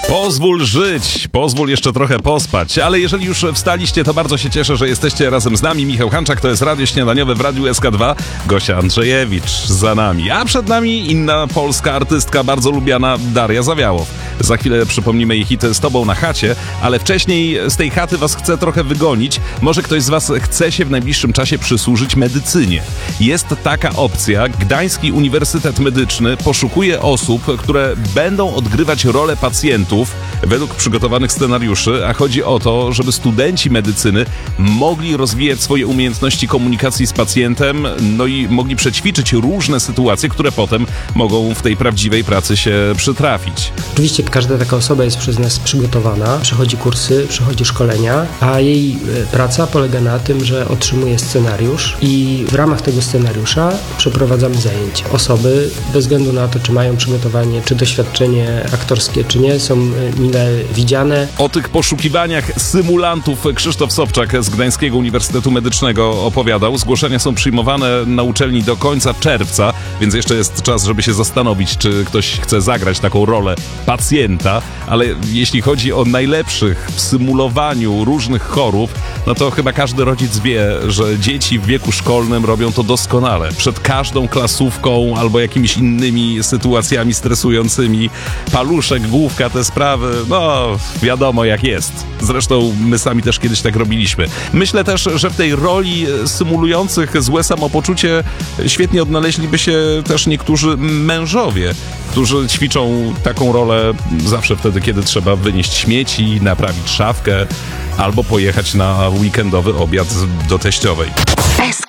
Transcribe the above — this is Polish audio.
Pozwól żyć, pozwól jeszcze trochę pospać, ale jeżeli już wstaliście, to bardzo się cieszę, że jesteście razem z nami. Michał Hanczak, to jest Radio Śniadaniowe w Radiu SK2, Gosia Andrzejewicz za nami, a przed nami inna polska artystka, bardzo lubiana, Daria Zawiałow. Za chwilę przypomnimy jej hity Z tobą na chacie, ale wcześniej z tej chaty was chcę trochę wygonić. Może ktoś z was chce się w najbliższym czasie przysłużyć medycynie. Jest taka opcja. Gdański Uniwersytet Medyczny poszukuje osób, które będą odgrywać rolę pacjentów według przygotowanych scenariuszy, a chodzi o to, żeby studenci medycyny mogli rozwijać swoje umiejętności komunikacji z pacjentem, no i mogli przećwiczyć różne sytuacje, które potem mogą w tej prawdziwej pracy się przytrafić. Oczywiście każda taka osoba jest przez nas przygotowana, przechodzi kursy, przechodzi szkolenia, a jej praca polega na tym, że otrzymuje scenariusz i w ramach tego scenariusza przeprowadzamy zajęcia. Osoby, bez względu na to, czy mają przygotowanie, czy doświadczenie aktorskie, czy nie, są mile widziane. O tych poszukiwaniach symulantów Krzysztof Sobczak z Gdańskiego Uniwersytetu Medycznego opowiadał. Zgłoszenia są przyjmowane na uczelni do końca czerwca, więc jeszcze jest czas, żeby się zastanowić, czy ktoś chce zagrać taką rolę pacjenta, ale jeśli chodzi o najlepszych w symulowaniu różnych chorób, no to chyba każdy rodzic wie, że dzieci w wieku szkolnym robią to doskonale. Przed każdą klasówką albo jakimiś innymi sytuacjami stresującymi. Paluszek, główka, te sprawy, no wiadomo jak jest. Zresztą my sami też kiedyś tak robiliśmy. Myślę też, że w tej roli symulujących złe samopoczucie świetnie odnaleźliby się też niektórzy mężowie, którzy ćwiczą taką rolę zawsze wtedy, kiedy trzeba wynieść śmieci, naprawić szafkę albo pojechać na weekendowy obiad do teściowej.